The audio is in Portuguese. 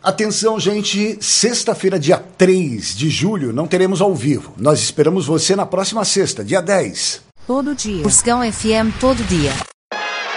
Atenção, gente, sexta-feira, dia 3 de julho, não teremos ao vivo. Nós esperamos você na próxima sexta, dia 10. Todo dia. Fuscão FM todo dia.